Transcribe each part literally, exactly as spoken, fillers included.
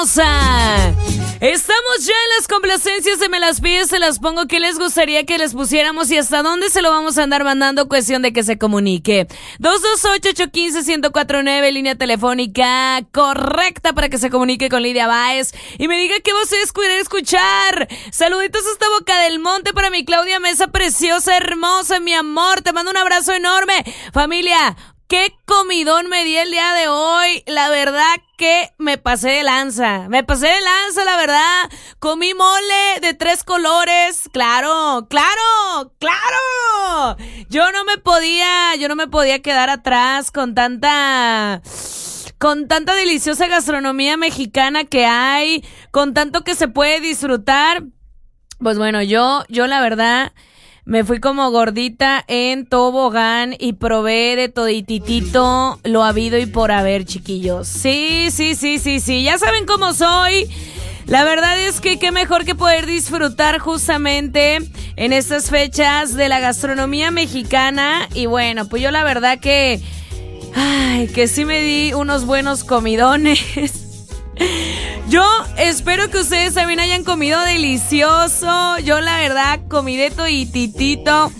Estamos ya en las complacencias de Me las pides, se las pongo. ¿Qué les gustaría que les pusiéramos y hasta dónde se lo vamos a andar mandando? Cuestión de que se comunique. dos dos ocho, ocho uno cinco, uno cero cuatro nueve, línea telefónica correcta para que se comunique con Lidia Báez y me diga qué voces quiere escuchar. Saluditos hasta Boca del Monte para mi Claudia Mesa, preciosa, hermosa, mi amor. Te mando un abrazo enorme. Familia, qué comidón me di el día de hoy. La verdad que me pasé de lanza. Me pasé de lanza, la verdad. Comí mole de tres colores. Claro, claro, claro. Yo no me podía, yo no me podía quedar atrás con tanta... con tanta deliciosa gastronomía mexicana que hay, con tanto que se puede disfrutar. Pues bueno, yo, yo la verdad... me fui como gordita en tobogán y probé de todititito lo habido y por haber, chiquillos. Sí, sí, sí, sí, sí. Ya saben cómo soy. La verdad es que qué mejor que poder disfrutar justamente en estas fechas de la gastronomía mexicana. Y bueno, pues yo la verdad que... ay, que sí me di unos buenos comidones. Yo espero que ustedes también hayan comido delicioso. Yo la verdad comí de todititito,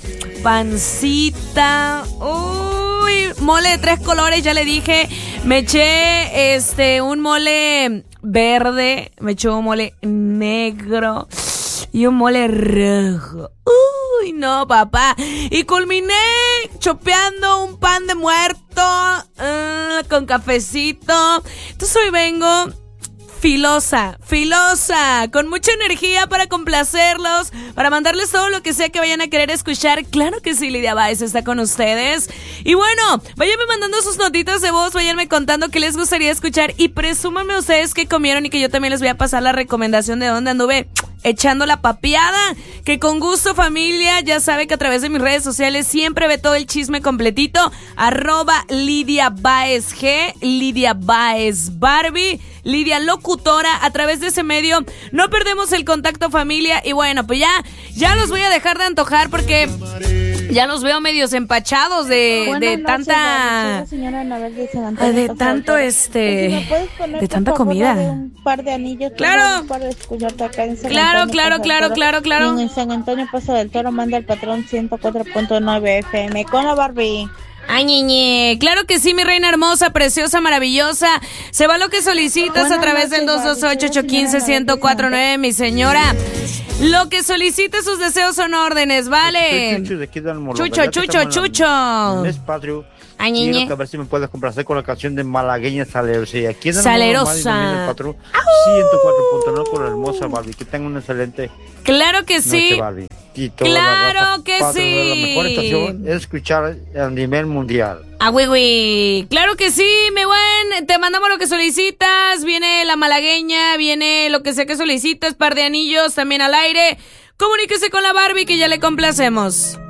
pancita, uy, mole de tres colores, ya le dije. Me eché este un mole verde, me eché un mole negro y un mole rojo. Uy, no, papá. Y culminé chopeando un pan de muerto uh, con cafecito. Entonces hoy vengo filosa, filosa, con mucha energía para complacerlos, para mandarles todo lo que sea que vayan a querer escuchar. Claro que sí, Lidia Báez está con ustedes. Y bueno, váyanme mandando sus notitas de voz, váyanme contando qué les gustaría escuchar y presúmanme ustedes qué comieron y que yo también les voy a pasar la recomendación de dónde anduve echando la papiada, que con gusto, familia, ya sabe que a través de mis redes sociales siempre ve todo el chisme completito, arroba Lidia Báez G, Lidia Báez Barbie, Lidia Locutora, a través de ese medio no perdemos el contacto, familia. Y bueno, pues ya, ya los voy a dejar de antojar porque ya los veo medios empachados de, de noches, tanta de, de tanto este si de tanta comida. Un par de anillos, claro, para escucharte acá en San claro, Antonio, claro, claro, claro, claro. En San Antonio Paso del Toro manda el patrón ciento cuatro punto nueve F M con la Barbie. Ay, ñeñe, claro que sí, mi reina hermosa, preciosa, maravillosa. Se va lo que solicitas. Buenas a través noches, del dos dos ocho, ocho uno cinco, uno cero cuatro nueve, mi señora. Lo que solicite, sus deseos son órdenes, ¿vale? Chucho, de aquí del Molo, Chucho, Chucho, Chucho. Es patrio. Ay, ñeñe. Quiero a ver si me puedes complacer con la canción de Malagueña Salerosa. Aquí en el Salerosa. ciento cuatro punto nueve con la hermosa Barbie. Que tenga un excelente. Claro que sí. Noche, Barbie. Y toda claro la raza que patria, sí. La mejor estación es escuchar a nivel mundial. Ah, güey, güey. Claro que sí, mi buen. Te mandamos lo que solicitas. Viene la malagueña, viene lo que sea que solicitas. Par de anillos también al aire. Comuníquese con la Barbie que ya le complacemos.